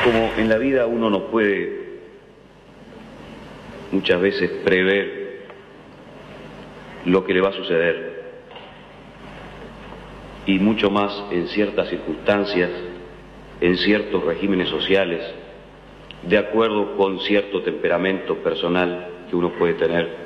Como en la vida uno no puede muchas veces prever lo que le va a suceder, y mucho más en ciertas circunstancias, en ciertos regímenes sociales, de acuerdo con cierto temperamento personal que uno puede tener,